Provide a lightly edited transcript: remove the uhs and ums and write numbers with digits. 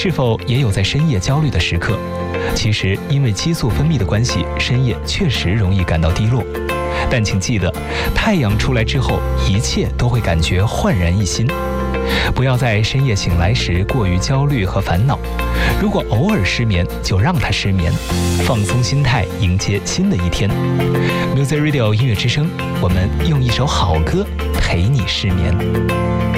是否也有在深夜焦虑的时刻？其实，因为激素分泌的关系，深夜确实容易感到低落。但请记得，太阳出来之后，一切都会感觉焕然一新。不要在深夜醒来时过于焦虑和烦恼。如果偶尔失眠，就让它失眠，放松心态，迎接新的一天。Music Radio 音乐之声，我们用一首好歌陪你失眠。